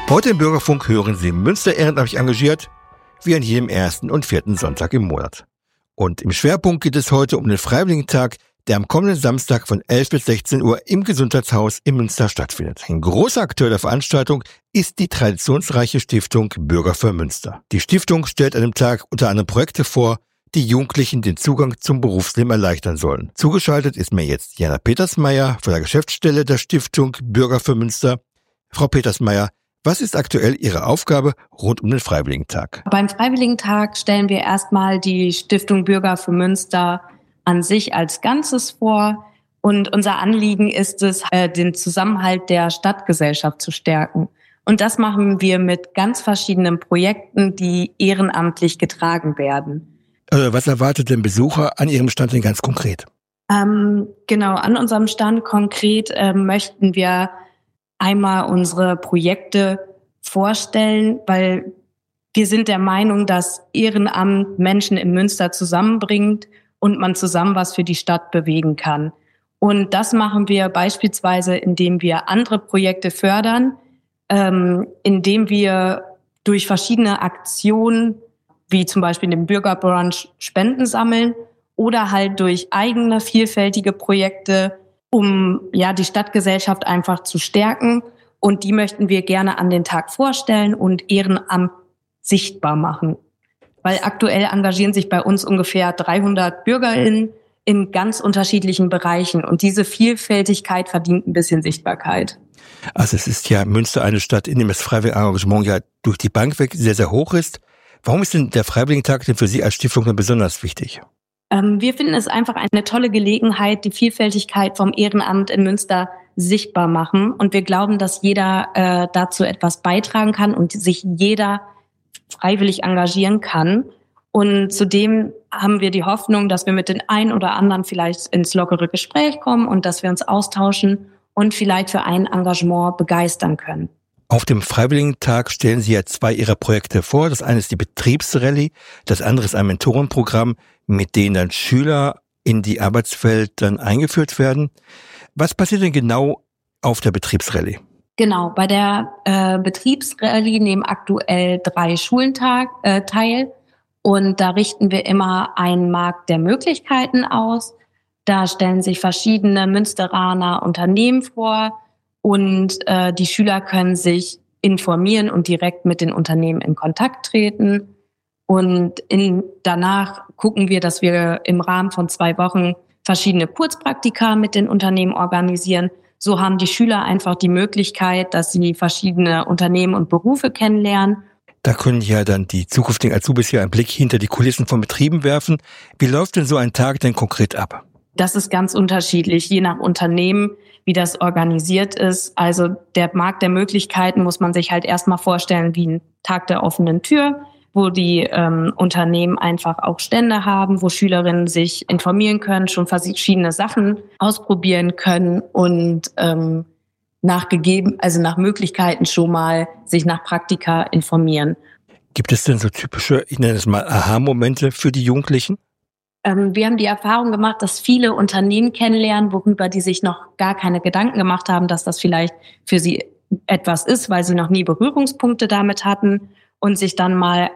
Heute im Bürgerfunk hören Sie Münster ehrenamtlich engagiert, wie an jedem ersten und vierten Sonntag im Monat. Und im Schwerpunkt geht es heute um den Freiwilligentag, der am kommenden Samstag von 11 bis 16 Uhr im Gesundheitshaus in Münster stattfindet. Ein großer Akteur der Veranstaltung ist die traditionsreiche Stiftung Bürger für Münster. Die Stiftung stellt an dem Tag unter anderem Projekte vor, die Jugendlichen den Zugang zum Berufsleben erleichtern sollen. Zugeschaltet ist mir jetzt Jana Petersmeier von der Geschäftsstelle der Stiftung Bürger für Münster. Frau Petersmeier, was ist aktuell Ihre Aufgabe rund um den Freiwilligentag? Beim Freiwilligentag stellen wir erstmal die Stiftung Bürger für Münster an sich als Ganzes vor. Und unser Anliegen ist es, den Zusammenhalt der Stadtgesellschaft zu stärken. Und das machen wir mit ganz verschiedenen Projekten, die ehrenamtlich getragen werden. Was erwartet denn Besucher an Ihrem Stand denn ganz konkret? Genau, an unserem Stand konkret möchten wir einmal unsere Projekte vorstellen, weil wir sind der Meinung, dass Ehrenamt Menschen in Münster zusammenbringt und man zusammen was für die Stadt bewegen kann. Und das machen wir beispielsweise, indem wir andere Projekte fördern, indem wir durch verschiedene Aktionen, wie zum Beispiel den Bürgerbrunch, Spenden sammeln oder halt durch eigene vielfältige Projekte, um die Stadtgesellschaft einfach zu stärken. Und die möchten wir gerne an den Tag vorstellen und Ehrenamt sichtbar machen. Weil aktuell engagieren sich bei uns ungefähr 300 BürgerInnen in ganz unterschiedlichen Bereichen. Und diese Vielfältigkeit verdient ein bisschen Sichtbarkeit. Also es ist ja Münster eine Stadt, in dem das Freiwilligenengagement ja durch die Bank weg sehr, sehr hoch ist. Warum ist denn der Freiwilligentag denn für Sie als Stiftung dann besonders wichtig? Wir finden es einfach eine tolle Gelegenheit, die Vielfältigkeit vom Ehrenamt in Münster sichtbar machen. Und wir glauben, dass jeder dazu etwas beitragen kann und sich jeder freiwillig engagieren kann. Und zudem haben wir die Hoffnung, dass wir mit den einen oder anderen vielleicht ins lockere Gespräch kommen und dass wir uns austauschen und vielleicht für ein Engagement begeistern können. Auf dem Freiwilligentag stellen Sie ja 2 Ihrer Projekte vor. Das eine ist die Betriebsrallye, das andere ist ein Mentorenprogramm, mit denen dann Schüler in die Arbeitswelt dann eingeführt werden. Was passiert denn genau auf der Betriebsrallye? Genau, bei der Betriebsrallye nehmen aktuell 3 Schulen teil und da richten wir immer einen Markt der Möglichkeiten aus. Da stellen sich verschiedene Münsteraner Unternehmen vor und die Schüler können sich informieren und direkt mit den Unternehmen in Kontakt treten. Und danach gucken wir, dass wir im Rahmen von 2 Wochen verschiedene Kurzpraktika mit den Unternehmen organisieren. So haben die Schüler einfach die Möglichkeit, dass sie verschiedene Unternehmen und Berufe kennenlernen. Da können ja dann die zukünftigen Azubis ja einen Blick hinter die Kulissen von Betrieben werfen. Wie läuft denn so ein Tag denn konkret ab? Das ist ganz unterschiedlich, je nach Unternehmen, wie das organisiert ist. Also der Markt der Möglichkeiten muss man sich halt erstmal vorstellen wie ein Tag der offenen Tür, wo die Unternehmen einfach auch Stände haben, wo Schülerinnen sich informieren können, schon verschiedene Sachen ausprobieren können und nach Möglichkeiten schon mal sich nach Praktika informieren. Gibt es denn so typische, ich nenne es mal Aha-Momente für die Jugendlichen? Wir haben die Erfahrung gemacht, dass viele Unternehmen kennenlernen, worüber die sich noch gar keine Gedanken gemacht haben, dass das vielleicht für sie etwas ist, weil sie noch nie Berührungspunkte damit hatten und sich dann mal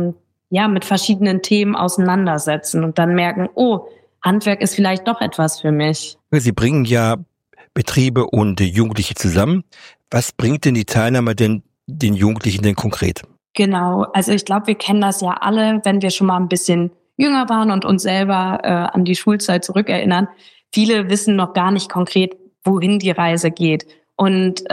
mit verschiedenen Themen auseinandersetzen und dann merken, oh, Handwerk ist vielleicht doch etwas für mich. Sie bringen ja Betriebe und Jugendliche zusammen. Was bringt denn die Teilnahme denn den Jugendlichen denn konkret? Genau, also ich glaube, wir kennen das ja alle, wenn wir schon mal ein bisschen jünger waren und uns selber an die Schulzeit zurückerinnern. Viele wissen noch gar nicht konkret, wohin die Reise geht. Und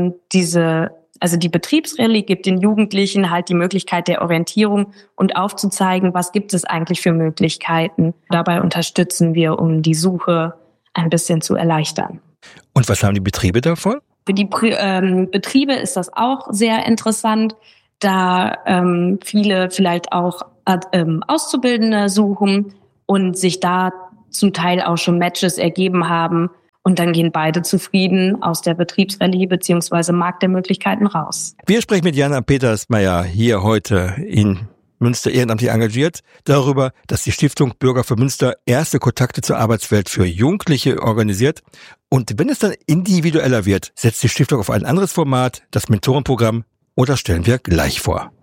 die Betriebsrallye gibt den Jugendlichen halt die Möglichkeit der Orientierung und aufzuzeigen, was gibt es eigentlich für Möglichkeiten. Dabei unterstützen wir, um die Suche ein bisschen zu erleichtern. Und was haben die Betriebe davon? Für die Betriebe ist das auch sehr interessant, da viele vielleicht auch Auszubildende suchen und sich da zum Teil auch schon Matches ergeben haben. Und dann gehen beide zufrieden aus der Betriebsrallye bzw. Markt der Möglichkeiten raus. Wir sprechen mit Jana Petersmeier hier heute in Münster ehrenamtlich engagiert, darüber, dass die Stiftung Bürger für Münster erste Kontakte zur Arbeitswelt für Jugendliche organisiert. Und wenn es dann individueller wird, setzt die Stiftung auf ein anderes Format, das Mentorenprogramm oder stellen wir gleich vor?